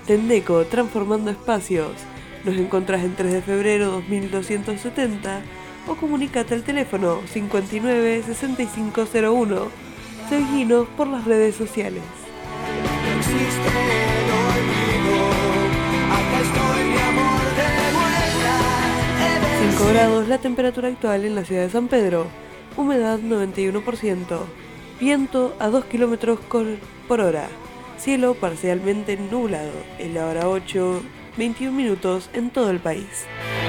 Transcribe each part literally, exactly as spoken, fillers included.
Tendeco, transformando espacios. Nos encontrás en tres de febrero dos mil doscientos setenta o comunicate al teléfono cincuenta y nueve sesenta y cinco cero uno. Seguinos por las redes sociales. cinco grados la temperatura actual en la ciudad de San Pedro. Humedad noventa y uno por ciento. Viento a dos kilómetros por hora. Cielo parcialmente nublado. En la hora ocho, veintiún minutos en todo el país.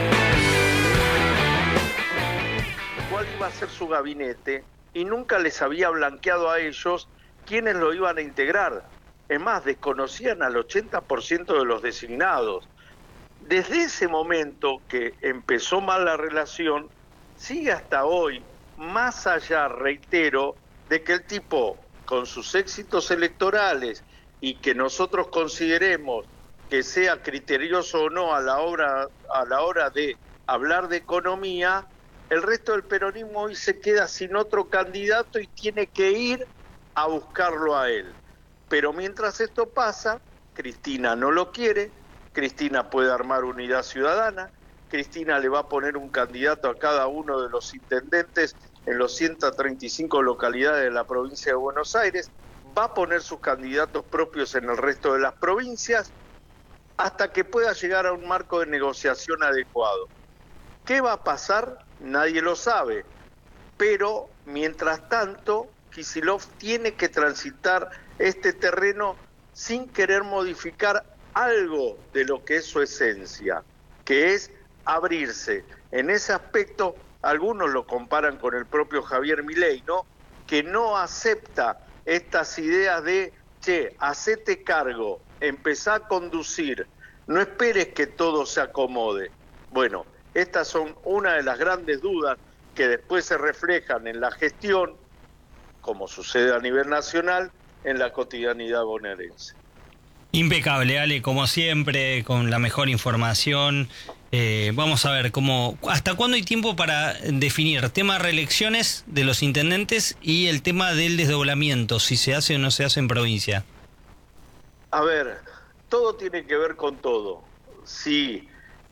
¿Cuál iba a ser su gabinete? Y nunca les había blanqueado a ellos quiénes lo iban a integrar. Es más, desconocían al ochenta por ciento de los designados. Desde ese momento que empezó mal la relación, sigue hasta hoy, más allá, reitero, de que el tipo, con sus éxitos electorales y que nosotros consideremos que sea criterioso o no a la hora, a la hora de hablar de economía, el resto del peronismo hoy se queda sin otro candidato y tiene que ir a buscarlo a él. Pero mientras esto pasa, Cristina no lo quiere, Cristina puede armar Unidad Ciudadana, Cristina le va a poner un candidato a cada uno de los intendentes en los ciento treinta y cinco localidades de la provincia de Buenos Aires, va a poner sus candidatos propios en el resto de las provincias, hasta que pueda llegar a un marco de negociación adecuado. ¿Qué va a pasar? Nadie lo sabe, pero mientras tanto, Kicillof tiene que transitar este terreno sin querer modificar algo de lo que es su esencia, que es abrirse. En ese aspecto, algunos lo comparan con el propio Javier Milei, ¿no? Que no acepta estas ideas de, che, hacete cargo, empezá a conducir, no esperes que todo se acomode. Bueno, estas son una de las grandes dudas que después se reflejan en la gestión, como sucede a nivel nacional, en la cotidianidad bonaerense. Impecable, Ale, como siempre, con la mejor información. Eh, vamos a ver cómo, hasta cuándo hay tiempo para definir tema reelecciones de los intendentes y el tema del desdoblamiento, si se hace o no se hace en provincia. A ver, todo tiene que ver con todo. Si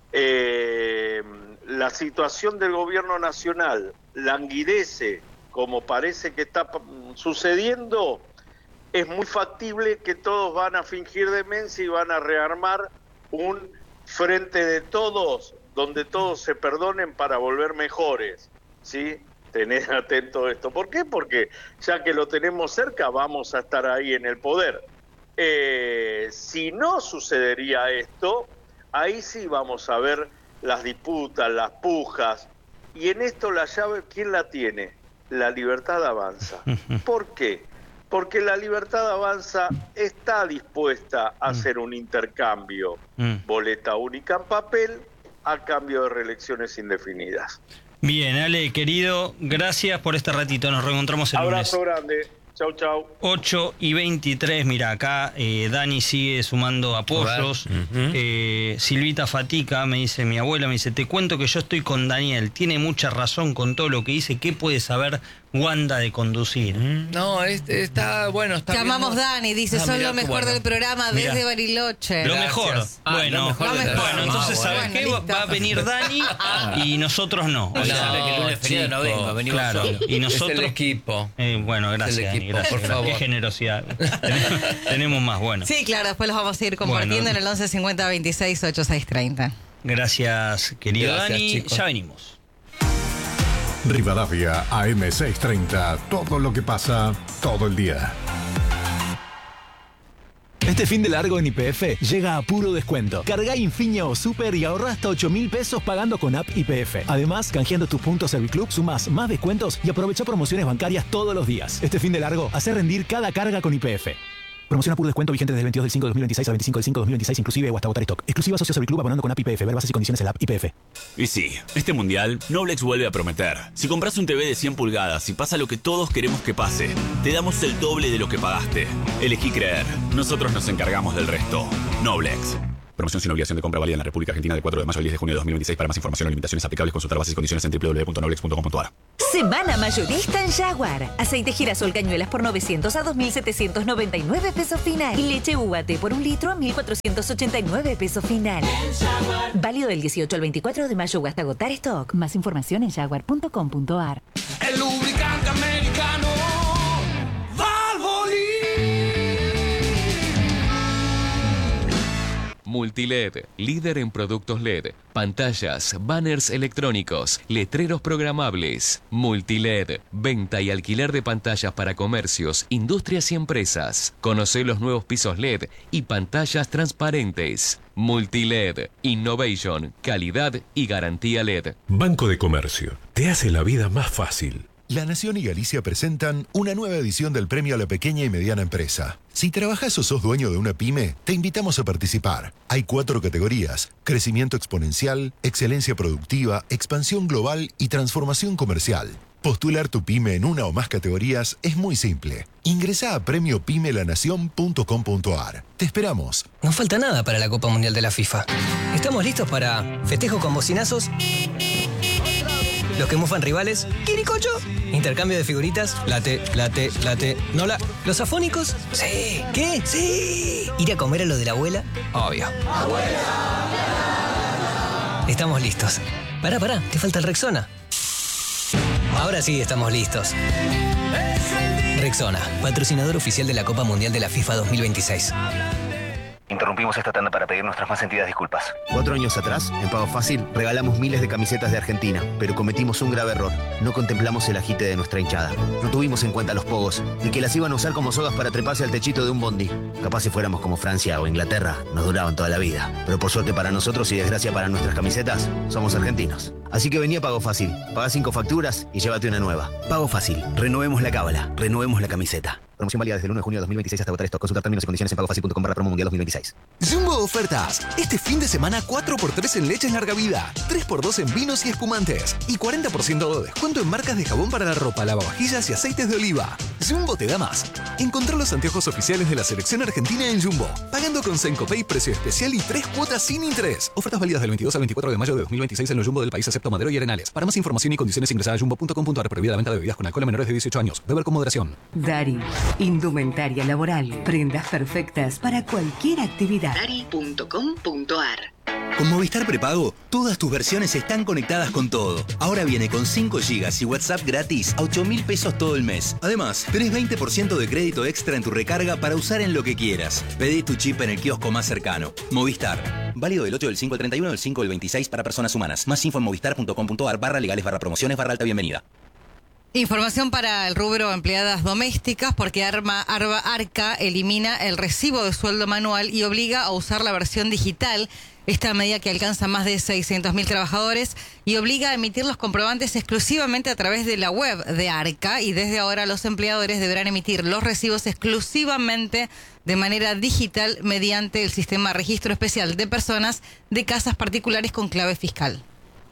eh, la situación del gobierno nacional languidece, como parece que está sucediendo, es muy factible que todos van a fingir demencia y van a rearmar un frente de todos, donde todos se perdonen para volver mejores, ¿sí? Tened atento a esto. ¿Por qué? Porque ya que lo tenemos cerca, vamos a estar ahí en el poder. Eh, si no sucedería esto, ahí sí vamos a ver las disputas, las pujas, y en esto la llave, ¿quién la tiene? La Libertad Avanza. ¿Por qué? Porque la Libertad Avanza está dispuesta a hacer un intercambio, mm. boleta única en papel, a cambio de reelecciones indefinidas. Bien, Ale, querido, gracias por este ratito, nos reencontramos el Abrazo lunes. Abrazo grande. Chau, chau. ocho y veintitrés, mira, acá eh, Dani sigue sumando apoyos. Uh-huh. eh, Silvita Fatica me dice, mi abuela me dice, te cuento que yo estoy con Daniel, tiene mucha razón con todo lo que dice, ¿qué puede saber Wanda de conducir? No, este, está bueno. Está Llamamos viendo... Dani, dice, ah, son lo mejor bueno. del programa desde mirá. Bariloche. Lo mejor. Ah, bueno, lo mejor bueno, bueno entonces, ah, ¿sabes bueno, qué? Listo. Va a venir Dani y nosotros no. O sea, no, que el lunes feriado no vengo, venimos claro, solo. Y nosotros, es el equipo. Eh, bueno, gracias, Dani, gracias, por gracias. favor. Qué generosidad. Tenemos más, bueno. Sí, claro, después los vamos a ir compartiendo bueno. en el once cincuenta veintiséis ochenta y seis treinta. Gracias, querido gracias, Dani. Chicos. Ya venimos. Rivadavia A M seiscientos treinta, todo lo que pasa, todo el día. Este fin de largo en Y P F llega a puro descuento. Carga Infinia o Super y ahorra hasta ocho mil pesos pagando con app Y P F. Además, canjeando tus puntos Serviclub, sumás más descuentos y aprovecha promociones bancarias todos los días. Este fin de largo, hace rendir cada carga con Y P F. Promoción a puro descuento vigente desde el veintidós del cinco de dos mil veintiséis al veinticinco del cinco de dos mil veintiséis inclusive o hasta agotar stock. Exclusiva socio Serviclub abonando con app Y P F. Ver bases y condiciones en la app Y P F. Y sí, este mundial, Noblex vuelve a prometer. Si compras un T V de cien pulgadas y pasa lo que todos queremos que pase, te damos el doble de lo que pagaste. Elegí creer. Nosotros nos encargamos del resto. Noblex. Promoción sin obligación de compra válida en la República Argentina del cuatro de mayo al diez de junio de dos mil veintiséis. Para más información o limitaciones aplicables, consultar bases y condiciones en doble u doble u doble u punto noblex punto com punto a r. Semana mayorista en Jaguar. Aceite girasol cañuelas por novecientos a dos mil setecientos noventa y nueve pesos final. Y leche U A T por un litro a mil cuatrocientos ochenta y nueve pesos final. Válido del dieciocho al veinticuatro de mayo o hasta agotar stock. Más información en jaguar punto com punto a r. El lubricante americano Valvoline. Multiled, líder en productos L E D, pantallas, banners electrónicos, letreros programables. Multiled, venta y alquiler de pantallas para comercios, industrias y empresas. Conoce los nuevos pisos L E D y pantallas transparentes. Multiled, innovation, calidad y garantía L E D. Banco de Comercio, te hace la vida más fácil. La Nación y Galicia presentan una nueva edición del Premio a la Pequeña y Mediana Empresa. Si trabajás o sos dueño de una pyme, te invitamos a participar. Hay cuatro categorías: crecimiento exponencial, excelencia productiva, expansión global y transformación comercial. Postular tu pyme en una o más categorías es muy simple. Ingresa a premio pyme la nación punto com punto a r. Te esperamos. No falta nada para la Copa Mundial de la FIFA. Estamos listos para festejo con bocinazos, los que mufan rivales, ¿quiricocho? Intercambio de figuritas, late, late, late, nola. ¿Los afónicos? Sí. ¿Qué? Sí. ¿Ir a comer a lo de la abuela? Obvio. ¡Abuela! Estamos listos. Pará, pará, te falta el Rexona. Ahora sí estamos listos. Rexona, patrocinador oficial de la Copa Mundial de la FIFA dos mil veintiséis. Interrumpimos esta tanda para pedir nuestras más sentidas disculpas. Cuatro años atrás, en Pago Fácil, regalamos miles de camisetas de Argentina, pero cometimos un grave error. No contemplamos el agite de nuestra hinchada. No tuvimos en cuenta los pogos, y que las iban a usar como sogas para treparse al techito de un bondi. Capaz si fuéramos como Francia o Inglaterra, nos duraban toda la vida. Pero por suerte para nosotros y desgracia para nuestras camisetas, somos argentinos. Así que vení a Pago Fácil, paga cinco facturas y llévate una nueva. Pago Fácil, renovemos la cábala, renovemos la camiseta. Promoción válida desde el uno de junio de dos mil veintiséis hasta agotar esto. Consulta términos y condiciones en pagofacil punto com barra promo mundial dos mil veintiséis. Jumbo ofertas. Este fin de semana cuatro por tres en leches larga vida, tres por dos en vinos y espumantes y cuarenta por ciento de descuento en marcas de jabón para la ropa, lavavajillas y aceites de oliva. Jumbo te da más. Encontrá los anteojos oficiales de la selección argentina en Jumbo, pagando con Sencopay precio especial y tres cuotas sin interés. Ofertas válidas del veintidós al veinticuatro de mayo de dos mil veintiséis en los Jumbo del país excepto Madero y Arenales. Para más información y condiciones ingresada a jumbo punto com punto a r. Prohibida la venta de bebidas con alcohol a menores de dieciocho años. Beber con moderación. Dari, indumentaria laboral, prendas perfectas para cualquier actividad. Dari punto com punto a r. Con Movistar Prepago, todas tus versiones están conectadas con todo. Ahora viene con cinco gigas y WhatsApp gratis a ocho mil pesos todo el mes. Además, tenés veinte por ciento de crédito extra en tu recarga para usar en lo que quieras. Pedí tu chip en el kiosco más cercano. Movistar. Válido del ocho del cinco al treinta y uno del cinco del veintiséis para personas humanas. Más info en movistar punto com punto a r barra legales barra promociones barra alta bienvenida. Información para el rubro empleadas domésticas porque Arma, Arba, Arca elimina el recibo de sueldo manual y obliga a usar la versión digital. Esta medida que alcanza más de seiscientos mil trabajadores y obliga a emitir los comprobantes exclusivamente a través de la web de Arca, y desde ahora los empleadores deberán emitir los recibos exclusivamente de manera digital mediante el sistema Registro Especial de Personas de Casas Particulares con clave fiscal.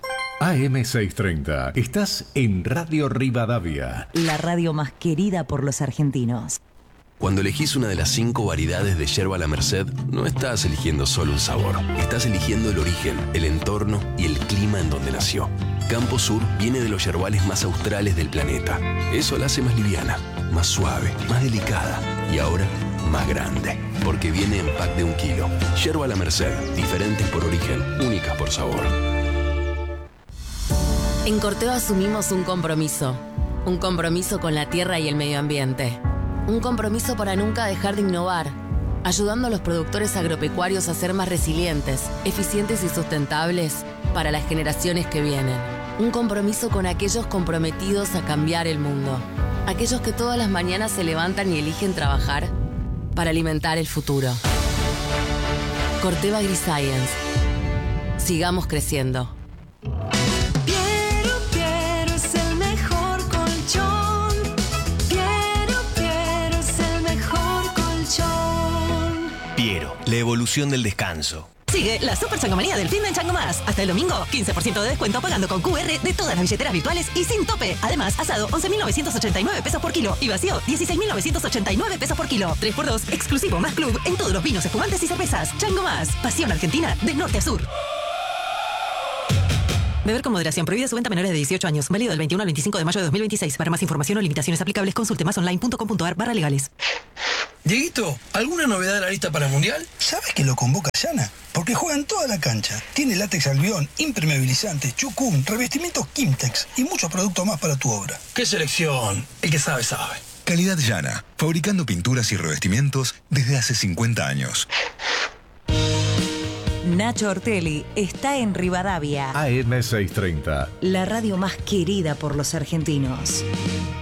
A M seiscientos treinta, estás en Radio Rivadavia. La radio más querida por los argentinos. Cuando elegís una de las cinco variedades de yerba La Merced, no estás eligiendo solo un sabor. Estás eligiendo el origen, el entorno y el clima en donde nació. Campo Sur viene de los yerbales más australes del planeta. Eso la hace más liviana, más suave, más delicada y ahora más grande. Porque viene en pack de un kilo. Yerba La Merced, diferentes por origen, únicas por sabor. En Corteva asumimos un compromiso. Un compromiso con la tierra y el medio ambiente. Un compromiso para nunca dejar de innovar, ayudando a los productores agropecuarios a ser más resilientes, eficientes y sustentables para las generaciones que vienen. Un compromiso con aquellos comprometidos a cambiar el mundo. Aquellos que todas las mañanas se levantan y eligen trabajar para alimentar el futuro. Corteva AgriScience. Sigamos creciendo. Piero, la evolución del descanso. Sigue la Super Changomanía del fin de en Chango Más. Hasta el domingo, quince por ciento de descuento pagando con Q R de todas las billeteras virtuales y sin tope. Además, asado, once mil novecientos ochenta y nueve pesos por kilo. Y vacío, dieciséis mil novecientos ochenta y nueve pesos por kilo. tres por dos, exclusivo más club en todos los vinos, espumantes y cervezas. Chango Más, pasión argentina de norte a sur. Beber con moderación. Prohibida su venta a menores de dieciocho años. Válido del veintiuno al veinticinco de mayo de dos mil veintiséis. Para más información o limitaciones aplicables, consulte masonline.com.ar barra legales. Dieguito, ¿alguna novedad de la lista para el Mundial? ¿Sabes que lo convoca Yana? Porque juega en toda la cancha. Tiene látex albión, impermeabilizante, chucún, revestimientos Kimtex y muchos productos más para tu obra. ¡Qué selección! El que sabe, sabe. Calidad Yana, fabricando pinturas y revestimientos desde hace cincuenta años. Nacho Ortelli está en Rivadavia, A M seiscientos treinta. la radio más querida por los argentinos.